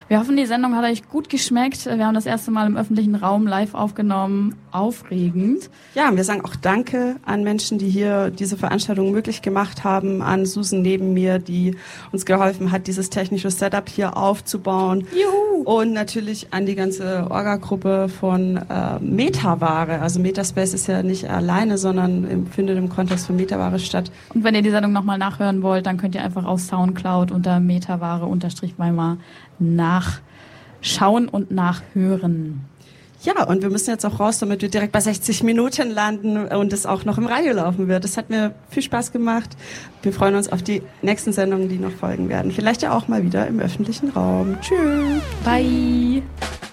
Wir hoffen, die Sendung hat euch gut geschmeckt. Wir haben das erste Mal im öffentlichen Raum live aufgenommen. Aufregend. Ja, und wir sagen auch Danke an Menschen, die hier diese Veranstaltung möglich gemacht haben, an Susan neben mir, die uns geholfen hat, dieses technische Setup hier aufzubauen. Juhu! Und natürlich an die ganze Orga-Gruppe von Metaware. Also Metaspace ist ja nicht alleine, sondern findet im Kontext von Metaware statt. Und wenn ihr die Sendung nochmal nachhören wollt, dann könnt ihr einfach auf Soundcloud unter Metaware_Weimar nachschauen und nachhören. Ja, und wir müssen jetzt auch raus, damit wir direkt bei 60 Minuten landen und es auch noch im Radio laufen wird. Das hat mir viel Spaß gemacht. Wir freuen uns auf die nächsten Sendungen, die noch folgen werden. Vielleicht ja auch mal wieder im öffentlichen Raum. Tschüss. Bye.